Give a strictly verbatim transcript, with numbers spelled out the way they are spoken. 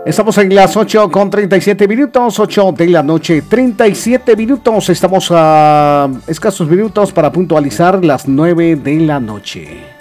Estamos en las ocho con treinta y siete minutos, ocho de la noche, treinta y siete minutos. Estamos a escasos minutos para puntualizar las nueve de la noche.